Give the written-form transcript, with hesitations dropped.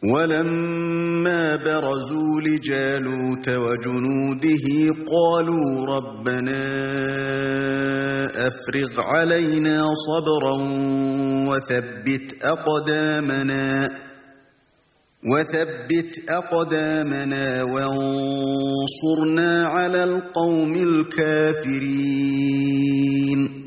ولما برزوا لجالوت وجنوده قالوا ربنا أفرغ علينا صبرا وثبت أقدامنا وانصرنا على القوم الكافرين